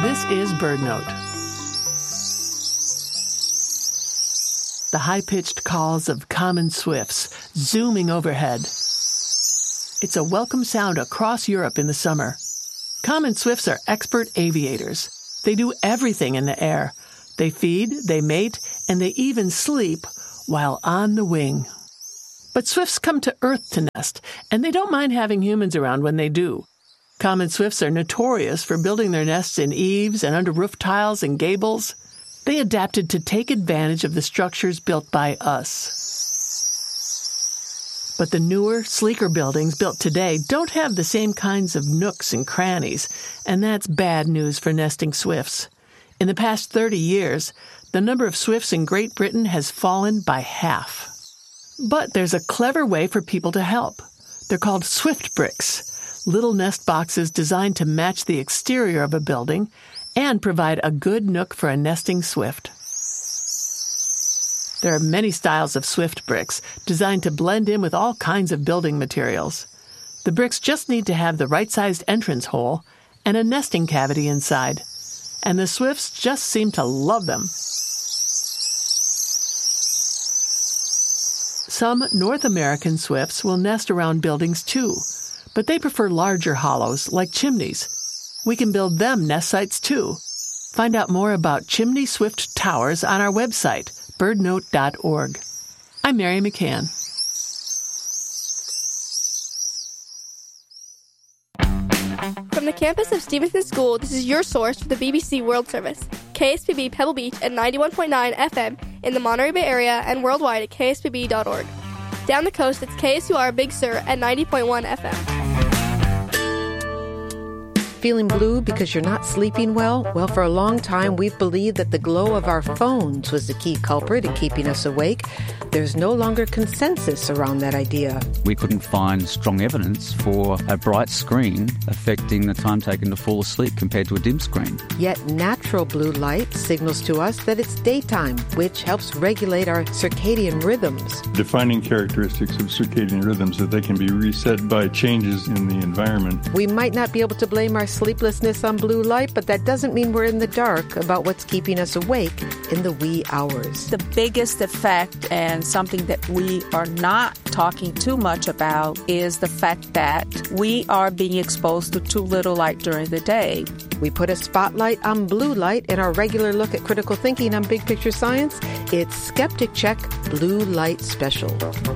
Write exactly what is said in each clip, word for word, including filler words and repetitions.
This is BirdNote. The high-pitched calls of common swifts zooming overhead. It's a welcome sound across Europe in the summer. Common swifts are expert aviators. They do everything in the air. They feed, they mate, and they even sleep while on the wing. But swifts come to Earth to nest, and they don't mind having humans around when they do. Common swifts are notorious for building their nests in eaves and under roof tiles and gables. They adapted to take advantage of the structures built by us. But the newer, sleeker buildings built today don't have the same kinds of nooks and crannies, and that's bad news for nesting swifts. In the past thirty years, the number of swifts in Great Britain has fallen by half. But there's a clever way for people to help. They're called swift bricks, little nest boxes designed to match the exterior of a building and provide a good nook for a nesting swift. There are many styles of swift bricks designed to blend in with all kinds of building materials. The bricks just need to have the right-sized entrance hole and a nesting cavity inside. And the swifts just seem to love them. Some North American swifts will nest around buildings too, but they prefer larger hollows like chimneys. We can build them nest sites too. Find out more about chimney swift towers on our website, bird note dot org. I'm Mary McCann. From the campus of Stevenson School, this is your source for the B B C World Service. K S P B Pebble Beach at ninety-one point nine F M in the Monterey Bay area and worldwide at K S P B dot org. Down the coast, it's K S U R Big Sur at ninety point one F M. Feeling blue because you're not sleeping well? Well, for a long time, we've believed that the glow of our phones was the key culprit in keeping us awake. There's no longer consensus around that idea. We couldn't find strong evidence for a bright screen affecting the time taken to fall asleep compared to a dim screen. Yet natural blue light signals to us that it's daytime, which helps regulate our circadian rhythms. Defining characteristics of circadian rhythms that they can be reset by changes in the environment. We might not be able to blame our sleeplessness on blue light, but that doesn't mean we're in the dark about what's keeping us awake in the wee hours. The biggest effect, and something that we are not talking too much about, is the fact that we are being exposed to too little light during the day. We put a spotlight on blue light in our regular look at critical thinking on Big Picture Science. It's Skeptic Check Blue Light Special.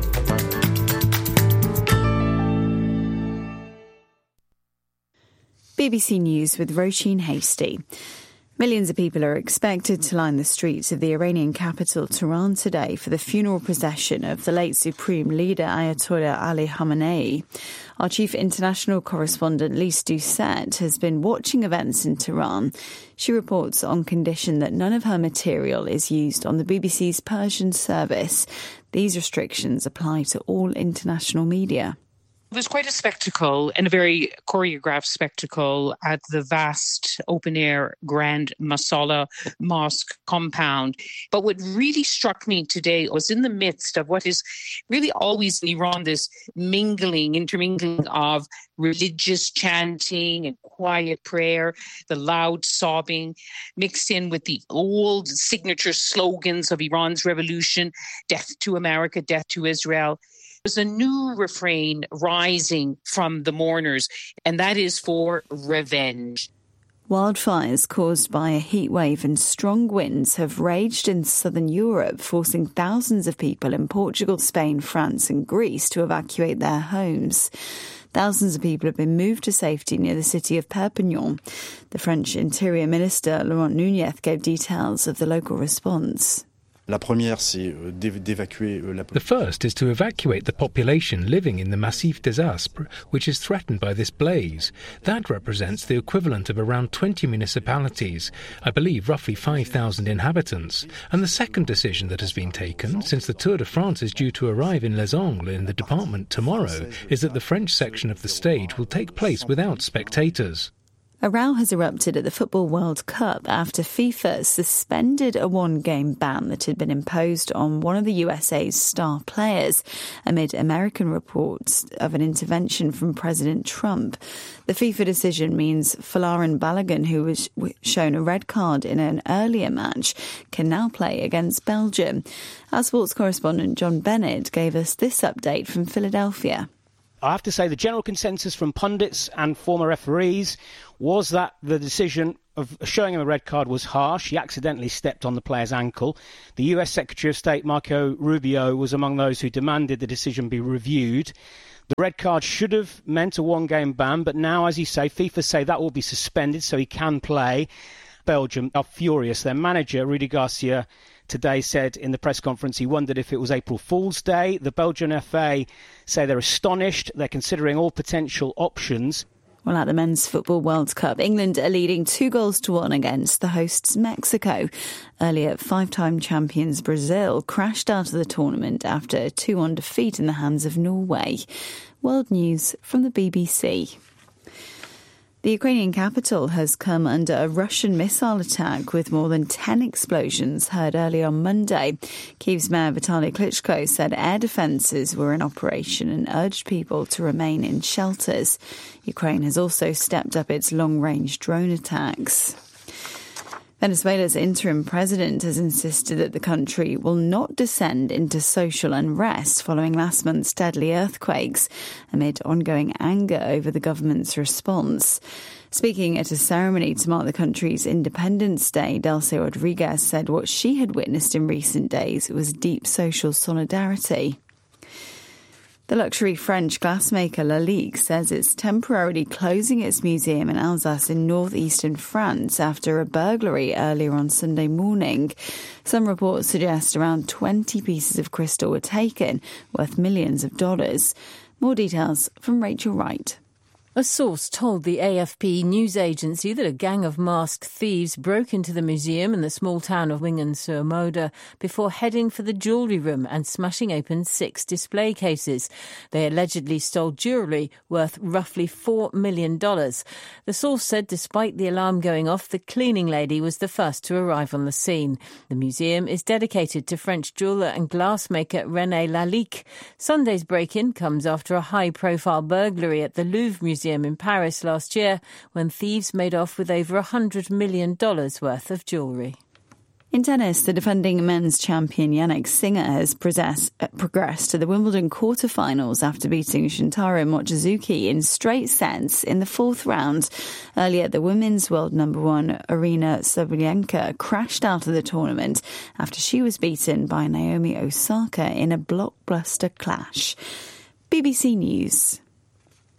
B B C News with Roisin Hasty. Millions of people are expected to line the streets of the Iranian capital, Tehran, today for the funeral procession of the late Supreme Leader Ayatollah Ali Khamenei. Our chief international correspondent, Lise Doucette, has been watching events in Tehran. She reports on condition that none of her material is used on the B B C's Persian service. These restrictions apply to all international media. It was quite a spectacle, and a very choreographed spectacle at the vast open-air Grand Masala Mosque compound. But what really struck me today was in the midst of what is really always in Iran, this mingling, intermingling of religious chanting and quiet prayer, the loud sobbing, mixed in with the old signature slogans of Iran's revolution, death to America, death to Israel. There's a new refrain rising from the mourners, and that is for revenge. Wildfires caused by a heat wave and strong winds have raged in southern Europe, forcing thousands of people in Portugal, Spain, France and Greece to evacuate their homes. Thousands of people have been moved to safety near the city of Perpignan. The French Interior Minister, Laurent Nunez, gave details of the local response. The first is to evacuate the population living in the Massif des Aspres, which is threatened by this blaze. That represents the equivalent of around twenty municipalities, I believe roughly five thousand inhabitants. And the second decision that has been taken, since the Tour de France is due to arrive in Les Angles in the department tomorrow, is that the French section of the stage will take place without spectators. A row has erupted at the Football World Cup after FIFA suspended a one-game ban that had been imposed on one of the U S A's star players amid American reports of an intervention from President Trump. The FIFA decision means Folarin Balogun, who was shown a red card in an earlier match, can now play against Belgium. Our sports correspondent John Bennett gave us this update from Philadelphia. I have to say the general consensus from pundits and former referees was that the decision of showing him a red card was harsh. He accidentally stepped on the player's ankle. The U S Secretary of State Marco Rubio was among those who demanded the decision be reviewed. The red card should have meant a one-game ban, but now, as you say, FIFA say that will be suspended so he can play. Belgium are furious. Their manager, Rudy Garcia, today said in the press conference he wondered if it was April Fool's Day. The Belgian F A say they're astonished. They're considering all potential options. Well, at the Men's Football World Cup, England are leading two goals to one against the hosts Mexico. Earlier, five-time champions Brazil crashed out of the tournament after a two one defeat in the hands of Norway. World News from the B B C. The Ukrainian capital has come under a Russian missile attack with more than ten explosions heard early on Monday. Kyiv's Mayor Vitaly Klitschko said air defences were in operation and urged people to remain in shelters. Ukraine has also stepped up its long-range drone attacks. Venezuela's interim president has insisted that the country will not descend into social unrest following last month's deadly earthquakes, amid ongoing anger over the government's response. Speaking at a ceremony to mark the country's Independence Day, Delcy Rodriguez said what she had witnessed in recent days was deep social solidarity. The luxury French glassmaker Lalique says it's temporarily closing its museum in Alsace in northeastern France after a burglary earlier on Sunday morning. Some reports suggest around twenty pieces of crystal were taken, worth millions of dollars. More details from Rachel Wright. A source told the A F P news agency that a gang of masked thieves broke into the museum in the small town of Wingen-sur-Moder before heading for the jewellery room and smashing open six display cases. They allegedly stole jewellery worth roughly four million dollars. The source said despite the alarm going off, the cleaning lady was the first to arrive on the scene. The museum is dedicated to French jeweller and glassmaker René Lalique. Sunday's break-in comes after a high-profile burglary at the Louvre Museum in Paris last year, when thieves made off with over one hundred million dollars worth of jewellery. In tennis, the defending men's champion Jannik Sinner has progress, uh, progressed to the Wimbledon quarter-finals after beating Shintaro Mochizuki in straight sets in the fourth round. Earlier, the women's world number one Arina Sabalenka crashed out of the tournament after she was beaten by Naomi Osaka in a blockbuster clash. B B C News.